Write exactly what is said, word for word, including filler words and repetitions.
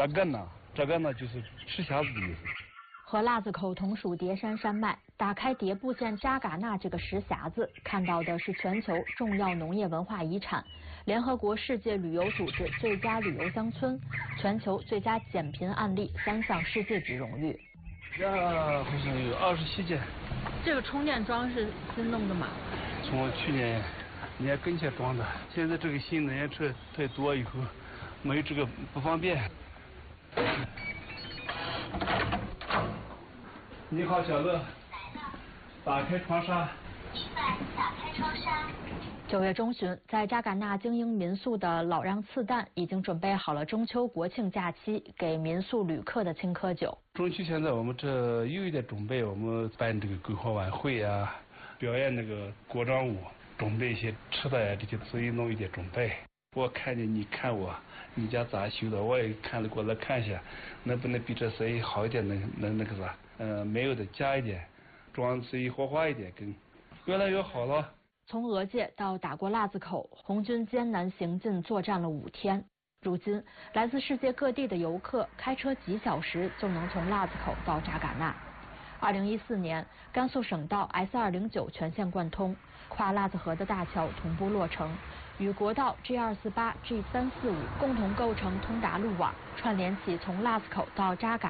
扎尕那，扎尕那就是石匣子的意思。 和腊子口同属叠山山脉，打开迭部县扎尕那这个石匣子，看到的是全球重要农业文化遗产、联合国世界旅游组织最佳旅游乡村、全球最佳减贫案例三项世界级荣誉。 这好像有二十七件。 这个充电桩是新弄的吗？ 从去年年跟前装的，现在这个新能源车太多以后，没有这个不方便。你好，小乐。打开窗纱。 明白，打开窗纱。九月中旬，在扎尕那精英民宿的老让次旦已经准备好了中秋国庆假期给民宿旅客的青稞酒。 中秋现在我们这又有点准备，我们办这个篝火晚会啊，表演那个国章舞，准备一些吃的呀，这些所以弄一点准备。我看见你看我，你家咋修的，我也看了过来看一下，能不能比这生意好一点，能能那个啥，呃，没有的加一点，装生意活化一点，更越来越好了。 从俄界到打过腊子口，红军艰难行进作战了五天。如今，来自世界各地的游客开车几小时就能从腊子口到扎尕那。二零一四年，甘肃省道 S 二零九全线贯通，跨腊子河的大桥同步落成，与国道 G 二四八、G 三四五共同构成通达路网，串联起从腊子口到扎尕